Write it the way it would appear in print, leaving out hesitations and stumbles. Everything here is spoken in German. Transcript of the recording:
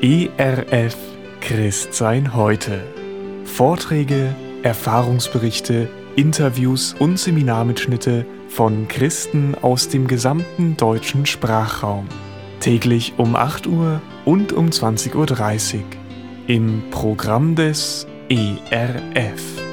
ERF Christsein heute. Vorträge, Erfahrungsberichte, Interviews und Seminarmitschnitte von Christen aus dem gesamten deutschen Sprachraum. Täglich um 8 Uhr und um 20:30 Uhr im Programm des ERF.